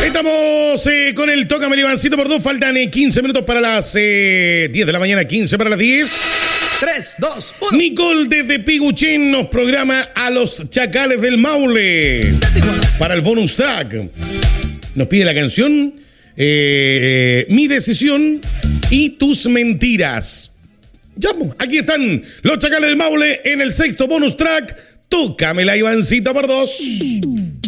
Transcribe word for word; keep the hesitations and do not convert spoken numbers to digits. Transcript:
Estamos eh, con el Tócame el Ivancito por dos. Faltan eh, quince minutos para las eh, diez de la mañana, quince para las diez. tres, dos, uno. Nicole desde Piguchín nos programa a los Chacales del Maule para el bonus track. Nos pide la canción eh, Mi Decisión y Tus Mentiras. Llamo, aquí están los Chacales del Maule en el sexto bonus track. Tócame la Ivancito por dos.